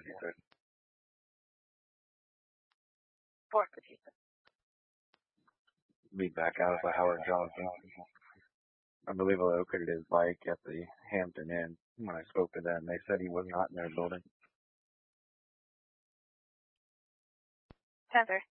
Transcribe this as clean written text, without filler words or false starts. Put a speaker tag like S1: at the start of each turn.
S1: 4:57.
S2: 4:57.
S1: Be back out by Howard Johnson. I believe I located his bike at the Hampton Inn when I spoke to them. They said he was not in their building.
S2: 10:30.